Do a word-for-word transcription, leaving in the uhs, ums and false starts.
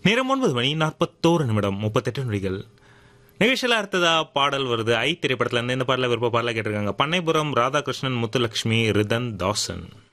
நேரம் ஒன்பது மணி நாற்பத்தோரு நிமிடம் முப்பத்தெட்டு நொடிகள். நிகழ்ச்சியில் அடுத்ததா பாடல் வருது. ஐ திரைப்படத்துல இருந்து இந்த பாடல விருப்ப பாடல கேட்டிருக்காங்க. பண்ணைபுரம் ராதாகிருஷ்ணன், முத்துலட்சுமி, ரிதன் தாசன்.